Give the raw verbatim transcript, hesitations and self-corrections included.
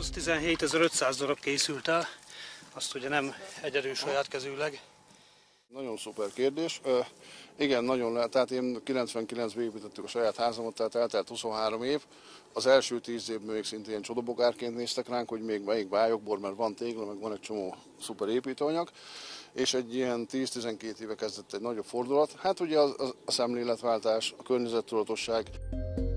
tizenhétezer-ötszáz darab készült el, azt ugye nem egyedül saját kezűleg. Nagyon szuper kérdés. Uh, igen, nagyon lehet. Tehát én kilencvenkilencben építettük a saját házamat, tehát eltelt huszonhárom év. Az első tíz évben még szintén ilyen csodabogárként néztek ránk, hogy még melyik bájokból, mert van tégla, meg van egy csomó szuper építőanyag. És egy ilyen tíz-tizenkét éve kezdett egy nagyobb fordulat. Hát ugye a, a, a szemléletváltás, a környezettudatosság.